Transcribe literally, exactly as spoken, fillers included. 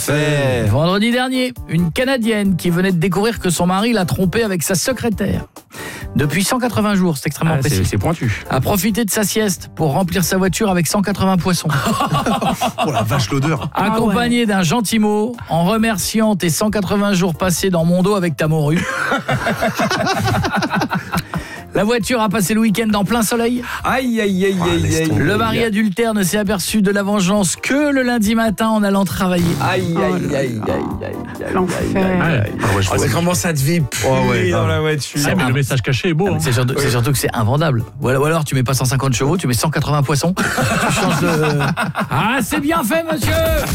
Fait. Vendredi dernier, une Canadienne qui venait de découvrir que son mari l'a trompée avec sa secrétaire. Depuis cent quatre-vingts jours, c'est extrêmement Ah, précis. c'est, c'est pointu. A profité de sa sieste pour remplir sa voiture avec cent quatre-vingts poissons. Oh la vache, l'odeur. Accompagné d'un gentil mot, en remerciant tes cent quatre-vingts jours passés dans mon dos avec ta morue. La voiture a passé le week-end en plein soleil. Aïe, aïe, aïe, Ah, aïe, laisse aïe. tomber. Le mari adultère ne s'est aperçu de la vengeance que le lundi matin en allant travailler. Aïe, Oh aïe, là aïe, là. aïe, aïe, aïe. L'enfer. Ah ouais, je Oh, vois. c'est comment ça devait puer Oh, ouais, dans grave. la voiture. Ah, mais le message caché est beau. Ah, mais Hein. C'est surtout, c'est surtout que c'est invendable. Ou alors, ou alors tu mets pas cent cinquante chevaux, tu mets cent quatre-vingts poissons. Tu changes de... Ah, c'est bien fait, monsieur.